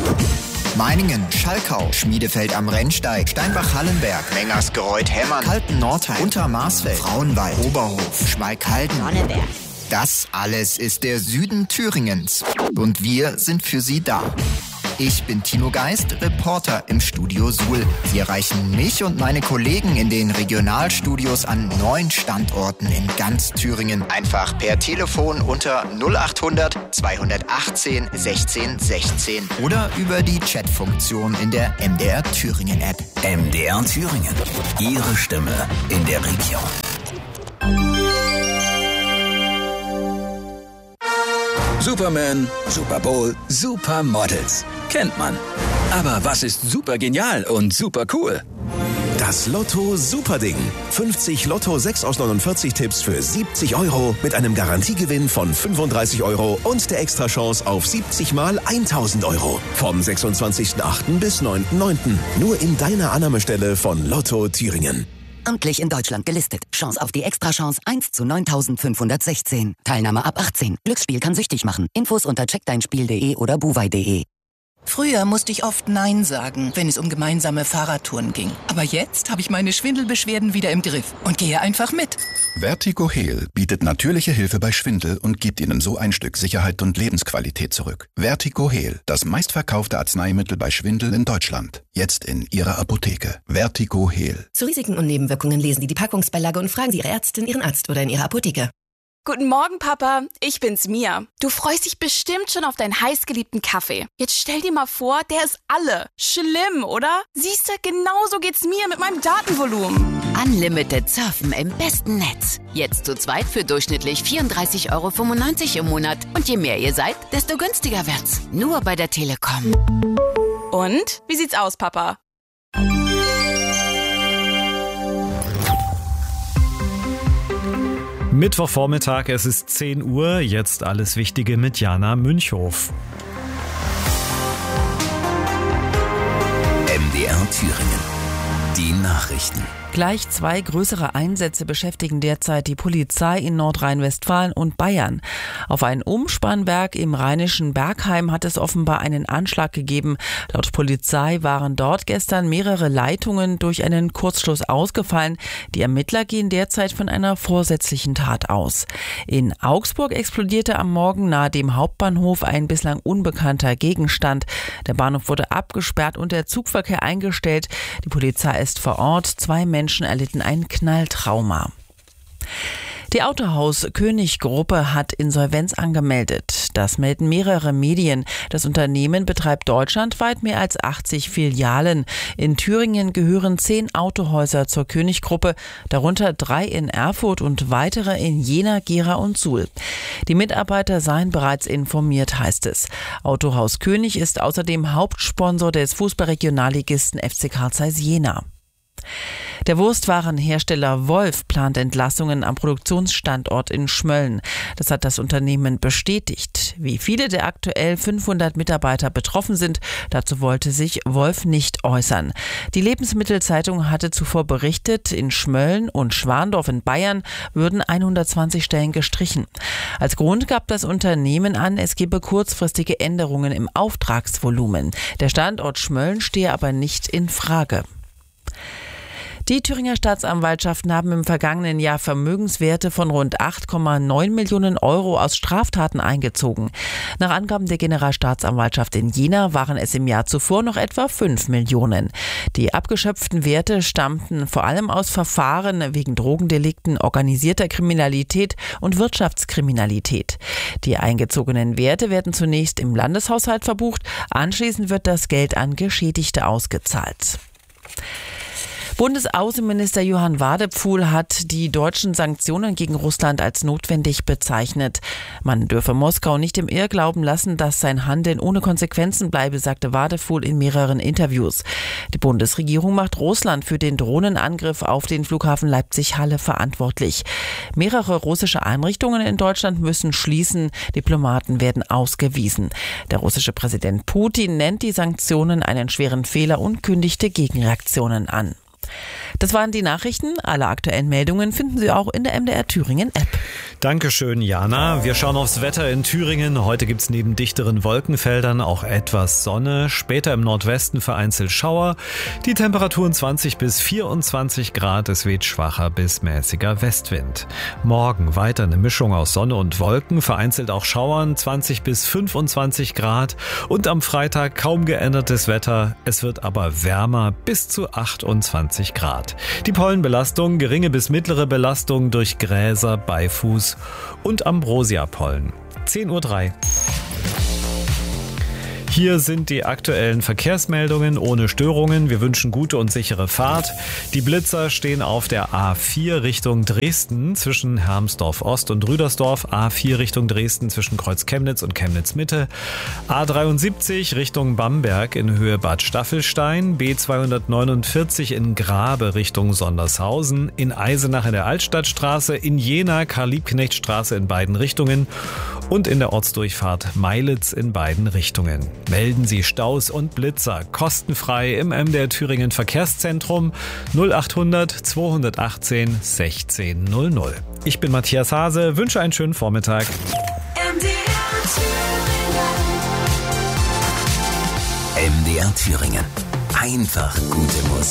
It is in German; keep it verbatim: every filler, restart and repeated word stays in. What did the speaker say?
Meiningen, Schalkau, Schmiedefeld am Rennsteig, Steinbach-Hallenberg, Mengersgereuth-Hemmern, Kalten-Nordheim, Untermarsfeld, Frauenwald, Oberhof, Schmalkalden, Sonneberg. Das alles ist der Süden Thüringens. Und wir sind für Sie da. Ich bin Tino Geist, Reporter im Studio Suhl. Sie erreichen mich und meine Kollegen in den Regionalstudios an neun Standorten in ganz Thüringen. Einfach per Telefon unter null acht hundert zweihundertachtzehn sechzehn sechzehn oder über die Chatfunktion in der M D R Thüringen App. M D R Thüringen. Ihre Stimme in der Region. Superman, Super Bowl, Supermodels. Kennt man. Aber was ist super genial und super cool? Das Lotto Superding. fünfzig Lotto sechs aus neunundvierzig Tipps für siebzig Euro mit einem Garantiegewinn von fünfunddreißig Euro und der Extrachance auf siebzig mal tausend Euro. Vom sechsundzwanzigsten achten bis neunten neunten Nur in deiner Annahmestelle von Lotto Thüringen. Amtlich in Deutschland gelistet. Chance auf die Extrachance eins zu neuntausendfünfhundertsechzehn. Teilnahme ab achtzehn. Glücksspiel kann süchtig machen. Infos unter check dein spiel punkt de oder buwei punkt de. Früher musste ich oft Nein sagen, wenn es um gemeinsame Fahrradtouren ging. Aber jetzt habe ich meine Schwindelbeschwerden wieder im Griff und gehe einfach mit. Vertigo Heal bietet natürliche Hilfe bei Schwindel und gibt Ihnen so ein Stück Sicherheit und Lebensqualität zurück. Vertigo Heal, das meistverkaufte Arzneimittel bei Schwindel in Deutschland. Jetzt in Ihrer Apotheke. Vertigo Heal. Zu Risiken und Nebenwirkungen lesen Sie die Packungsbeilage und fragen Sie Ihre Ärztin, Ihren Arzt oder in Ihrer Apotheke. Guten Morgen, Papa. Ich bin's, Mia. Du freust dich bestimmt schon auf deinen heißgeliebten Kaffee. Jetzt stell dir mal vor, der ist alle. Schlimm, oder? Siehst du, genauso geht's mir mit meinem Datenvolumen. Unlimited Surfen im besten Netz. Jetzt zu zweit für durchschnittlich vierunddreißig Euro fünfundneunzig im Monat. Und je mehr ihr seid, desto günstiger wird's. Nur bei der Telekom. Und? Wie sieht's aus, Papa? Mittwochvormittag, es ist zehn Uhr, jetzt alles Wichtige mit Jana Münchhof. M D R Thüringen. Die Nachrichten. Gleich zwei größere Einsätze beschäftigen derzeit die Polizei in Nordrhein-Westfalen und Bayern. Auf ein Umspannwerk im rheinischen Bergheim hat es offenbar einen Anschlag gegeben. Laut Polizei waren dort gestern mehrere Leitungen durch einen Kurzschluss ausgefallen. Die Ermittler gehen derzeit von einer vorsätzlichen Tat aus. In Augsburg explodierte am Morgen nahe dem Hauptbahnhof ein bislang unbekannter Gegenstand. Der Bahnhof wurde abgesperrt und der Zugverkehr eingestellt. Die Polizei ist vor Ort. Zwei Menschen Menschen erlitten ein Knalltrauma. Die Autohaus König Gruppe hat Insolvenz angemeldet. Das melden mehrere Medien. Das Unternehmen betreibt deutschlandweit mehr als achtzig Filialen. In Thüringen gehören zehn Autohäuser zur König Gruppe, darunter drei in Erfurt und weitere in Jena, Gera und Suhl. Die Mitarbeiter seien bereits informiert, heißt es. Autohaus König ist außerdem Hauptsponsor des Fußballregionalligisten F C Carl Zeiss Jena. Der Wurstwarenhersteller Wolf plant Entlassungen am Produktionsstandort in Schmölln. Das hat das Unternehmen bestätigt. Wie viele der aktuell fünfhundert Mitarbeiter betroffen sind, dazu wollte sich Wolf nicht äußern. Die Lebensmittelzeitung hatte zuvor berichtet, in Schmölln und Schwandorf in Bayern würden hundertzwanzig Stellen gestrichen. Als Grund gab das Unternehmen an, es gebe kurzfristige Änderungen im Auftragsvolumen. Der Standort Schmölln stehe aber nicht in Frage. Die Thüringer Staatsanwaltschaften haben im vergangenen Jahr Vermögenswerte von rund acht Komma neun Millionen Euro aus Straftaten eingezogen. Nach Angaben der Generalstaatsanwaltschaft in Jena waren es im Jahr zuvor noch etwa fünf Millionen. Die abgeschöpften Werte stammten vor allem aus Verfahren wegen Drogendelikten, organisierter Kriminalität und Wirtschaftskriminalität. Die eingezogenen Werte werden zunächst im Landeshaushalt verbucht, anschließend wird das Geld an Geschädigte ausgezahlt. Bundesaußenminister Johann Wadephul hat die deutschen Sanktionen gegen Russland als notwendig bezeichnet. Man dürfe Moskau nicht im Irrglauben lassen, dass sein Handeln ohne Konsequenzen bleibe, sagte Wadephul in mehreren Interviews. Die Bundesregierung macht Russland für den Drohnenangriff auf den Flughafen Leipzig-Halle verantwortlich. Mehrere russische Einrichtungen in Deutschland müssen schließen. Diplomaten werden ausgewiesen. Der russische Präsident Putin nennt die Sanktionen einen schweren Fehler und kündigte Gegenreaktionen an. Das waren die Nachrichten. Alle aktuellen Meldungen finden Sie auch in der M D R Thüringen App. Dankeschön, Jana. Wir schauen aufs Wetter in Thüringen. Heute gibt's neben dichteren Wolkenfeldern auch etwas Sonne. Später im Nordwesten vereinzelt Schauer. Die Temperaturen zwanzig bis vierundzwanzig Grad. Es weht schwacher bis mäßiger Westwind. Morgen weiter eine Mischung aus Sonne und Wolken. Vereinzelt auch Schauern. zwanzig bis fünfundzwanzig Grad. Und am Freitag kaum geändertes Wetter. Es wird aber wärmer bis zu achtundzwanzig Grad. Die Pollenbelastung geringe bis mittlere Belastung durch Gräser, Beifuß und Ambrosia-Pollen. zehn Uhr drei. Hier sind die aktuellen Verkehrsmeldungen ohne Störungen. Wir wünschen gute und sichere Fahrt. Die Blitzer stehen auf der A vier Richtung Dresden zwischen Hermsdorf Ost und Rüdersdorf. A vier Richtung Dresden zwischen Kreuz Chemnitz und Chemnitz Mitte. A dreiundsiebzig Richtung Bamberg in Höhe Bad Staffelstein. B zweihundertneunundvierzig in Grabe Richtung Sondershausen. In Eisenach in der Altstadtstraße. In Jena Karl-Liebknecht-Straße in beiden Richtungen. Und in der Ortsdurchfahrt Meilitz in beiden Richtungen. Melden Sie Staus und Blitzer kostenfrei im M D R Thüringen Verkehrszentrum null acht hundert zweihundertachtzehn sechzehn null null. Ich bin Matthias Hase, wünsche einen schönen Vormittag. M D R Thüringen. M D R Thüringen. Einfach gute Musik.